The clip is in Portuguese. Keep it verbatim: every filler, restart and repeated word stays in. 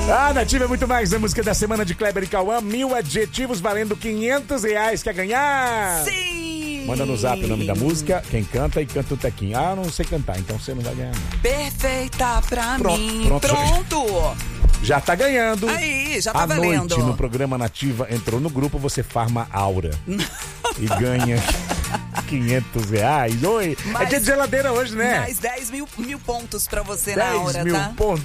Ah, Nativa é muito mais. A música da semana de Kleber e Cauã. Mil adjetivos valendo quinhentos reais. Quer ganhar? Sim! Manda no zap o nome da música, quem canta e canta o tequinho. Ah, eu não sei cantar, então você não vai ganhar não. Perfeita pra Pronto, mim. pronto. Pronto. Já tá ganhando. Aí, já tá à valendo. noite, no programa Nativa, entrou no grupo, você farma aura. E ganha quinhentos reais. Oi, Mais, é dia de geladeira hoje, né? Mais dez mil, mil pontos pra você dez na hora, mil tá? pontos.